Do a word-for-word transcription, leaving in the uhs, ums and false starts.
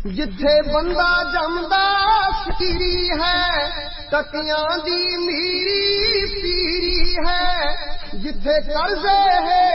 जिथे बंदा जमदा फकीरी है, तकियां दी मीरी पीरी है। जिथे कर्जे है